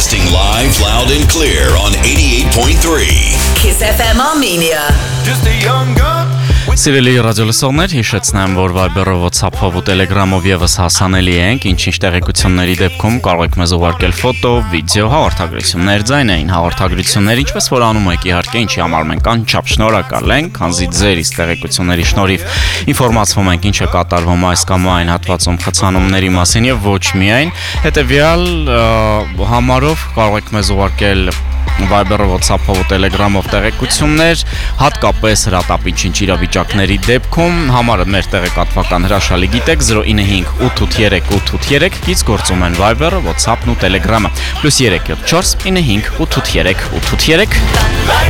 Broadcasting live, loud and clear on 88.3. Kiss FM Armenia. Just a young gun. Սիրելի ռադիոլսողներ, հիշեցնեմ, որ Viber-ով, WhatsApp-ով ու Telegram-ով եւս հասանելի ենք, ինչ-ինչ տեղեկությունների դեպքում կարող եք մեզ ուղարկել ֆոտո, վիդեո, հաղորդագրություններ, ձայնային հաղորդագրություններ, ինչպես որ անում եք իհարկե, ինչի համար մենք անչափ շնորհակալ ենք, քանզի ձեր իսկ տեղեկությունների շնորհիվ ինֆորմացվում ենք ինչ է կատարվում այս կամ այն հատվածում խցանումների մասին եւ ոչ միայն, հետեւյալ համարով կարող եք մեզ ուղարկել Viber-ով, WhatsApp-ով ու Telegram-ով տեղեկություններ, հատկապես հրատապի ինչ իրավիճակների դեպքում, համարը մեր տեղեկատվական հրաշալի գիտեք 095 883 883, գից գործում են Viber-ը, WhatsApp-ն ու Telegram-ը, +374 95 883 883